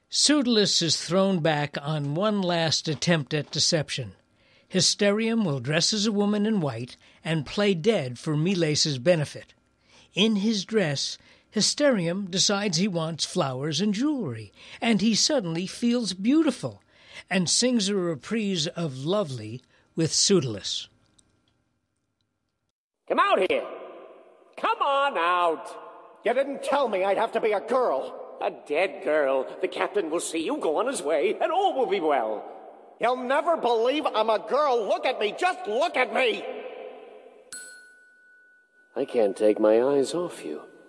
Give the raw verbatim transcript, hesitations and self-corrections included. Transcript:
Pseudolus is thrown back on one last attempt at deception. Hysterium will dress as a woman in white and play dead for Melas's benefit. In his dress, Hysterium decides he wants flowers and jewelry, and he suddenly feels beautiful, and sings a reprise of Lovely with Pseudolus. Come out here! Come on out! You didn't tell me I'd have to be a girl. A dead girl. The captain will see you go on his way, and all will be well. He'll never believe I'm a girl. Look at me. Just look at me. I can't take my eyes off you.